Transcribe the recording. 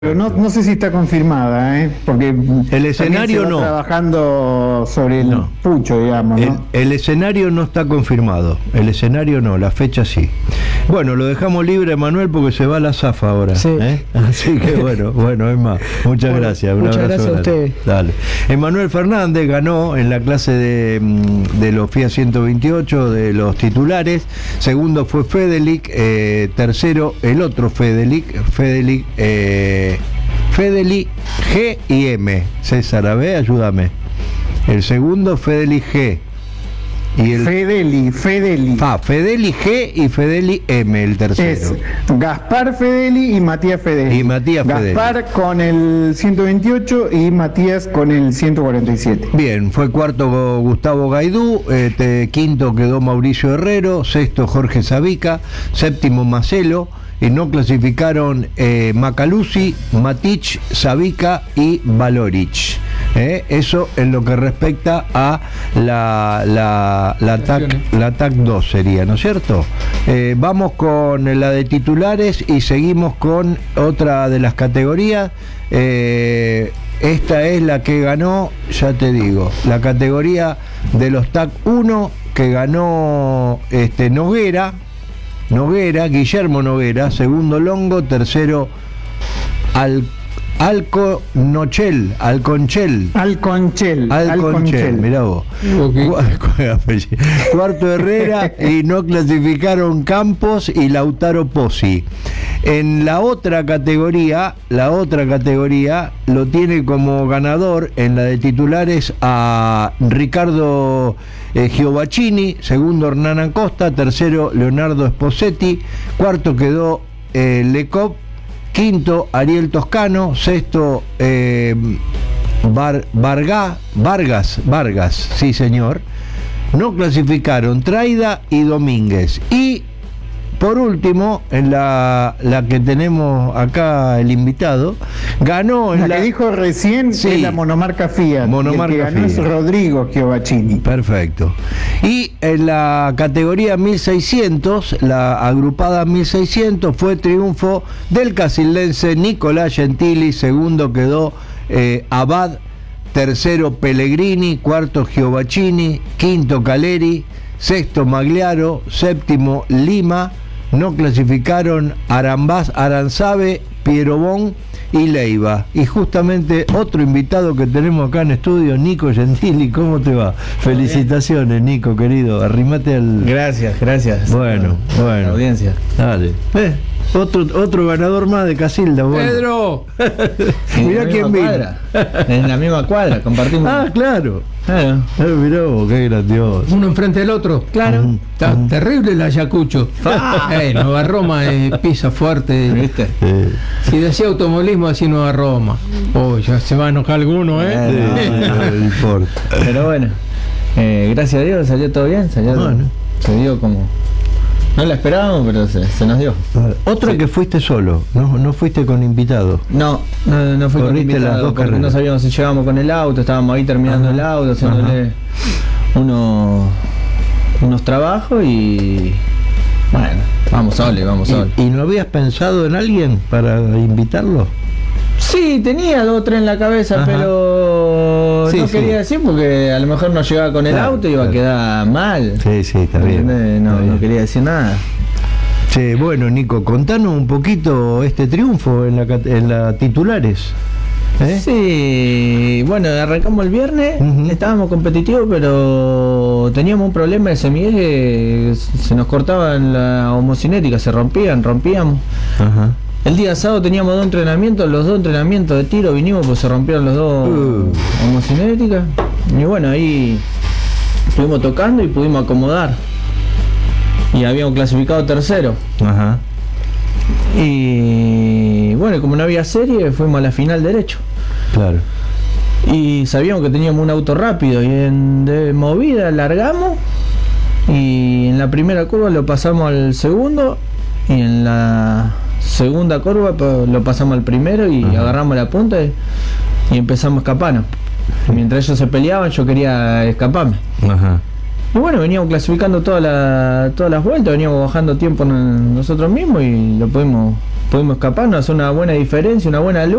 Pero no sé si está confirmada, porque el escenario no. Trabajando sobre el pucho, digamos, ¿no? El escenario no está confirmado, el escenario no, la fecha sí. Bueno, lo dejamos libre, Manuel, porque se va a la zafa ahora. Sí. Así que bueno, es más. Muchas gracias. Muchas gracias a usted. Dale. Emanuel Fernández ganó en la clase de los FIA 128 de los titulares. Segundo fue Fedelic, tercero el otro Fedelic G y M. César, a ver, ayúdame. El segundo Fedelic G. Y el Fedeli. Fedeli G y Fedeli M, el tercero. Es Gaspar Fedeli y Matías Fedeli. Gaspar con el 128 y Matías con el 147. Bien, fue cuarto Gustavo Gaidú, quinto quedó Mauricio Herrero, sexto Jorge Sabica, séptimo Macelo, y no clasificaron Macalusi, Matich, Sabica y Valorich. Eso en lo que respecta a la TAC 2 sería, ¿no es cierto? Vamos con la de titulares y seguimos con otra de las categorías. Esta es la que ganó, ya te digo, la categoría de los TAC 1 que ganó Guillermo Noguera, segundo Longo, tercero Alconchel, mirá vos. Cuarto Herrera, y no clasificaron Campos y Lautaro Pozzi. En la otra categoría lo tiene como ganador en la de titulares a Ricardo Giovacchini, segundo Hernán Acosta, tercero Leonardo Esposetti, cuarto quedó Lecop, quinto Ariel Toscano, sexto Vargas, sí señor. No clasificaron Traida y Domínguez. Y por último, en la que tenemos acá el invitado, ganó en la que dijo recién, sí, es la monomarca Fiat. El que ganó es Rodrigo Giovacchini. Perfecto. Y en la categoría 1600, la agrupada 1600, fue triunfo del casildense Nicolás Gentili, segundo quedó Abad, tercero Pellegrini, cuarto Giovacchini, quinto Caleri, sexto Magliaro, séptimo Lima. No clasificaron Aranzabe, Pierobón y Leiva. Y justamente otro invitado que tenemos acá en estudio, Nico Gentili. ¿Cómo te va? Felicitaciones, Nico, querido. Arrimate al... Gracias. Bueno. La audiencia. Dale. Otro ganador más de Casilda. Bueno. ¡Pedro! Mirá quién vino. En la misma cuadra, compartimos. Claro. Mirá vos, qué grandioso. Uno enfrente del otro. Claro. Está terrible el Ayacucho. Nueva Roma pisa fuerte. ¿Viste? Si decía automovilismo, decía Nueva Roma. Ya se va a enojar alguno, No importa. Pero bueno, gracias a Dios salió todo bien. Se dio como... No la esperábamos, pero se nos dio. Otra que fuiste solo, no fuiste con invitado. No fui con invitado, las dos porque no sabíamos si llegábamos con el auto, estábamos ahí terminando el auto, haciéndole unos trabajos y... Bueno, vamos solo. ¿Y no habías pensado en alguien para invitarlo? Sí, tenía 2 o 3 en la cabeza, pero no quería decir porque a lo mejor no llegaba con el auto y iba a quedar mal. Sí, está bien. No quería decir nada. Sí, bueno, Nico, contanos un poquito este triunfo en la titulares. Sí, bueno, arrancamos el viernes, estábamos competitivos, pero teníamos un problema de semigues que se nos cortaba en la homocinética, se rompíamos. El día sábado teníamos 2 entrenamientos, los 2 entrenamientos de tiro vinimos pues se rompieron los 2 homocinéticas. Y bueno, ahí estuvimos tocando y pudimos acomodar. Y habíamos clasificado tercero. Y bueno, como no había serie, fuimos a la final derecho. Claro. Y sabíamos que teníamos un auto rápido y de movida largamos y en la primera curva lo pasamos al segundo y en la segunda curva lo pasamos al primero y agarramos la punta y empezamos a escaparnos. Mientras ellos se peleaban yo quería escaparme. Y bueno, veníamos clasificando todas las vueltas, veníamos bajando tiempo nosotros mismos y lo pudimos escaparnos, hacer una buena diferencia, una buena luz.